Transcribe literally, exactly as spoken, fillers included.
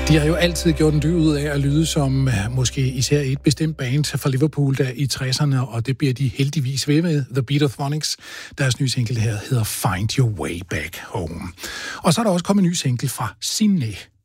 De har jo altid gjort en dyd ud af at lyde som måske især et bestemt band fra Liverpool der i tresserne, og det bliver de heldigvis ved med. The Beatophonics, deres nye single her hedder Find Your Way Back Home. Og så er der også kommet en ny single fra Signe.